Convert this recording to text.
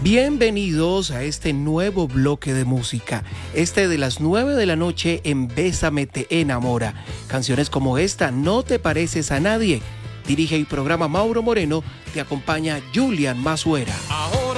Bienvenidos a este nuevo bloque de música, de las 9 de la noche en Bésame te enamora. Canciones como esta, No te pareces a nadie. Dirige el programa Mauro Moreno, te acompaña Julian Mazuera.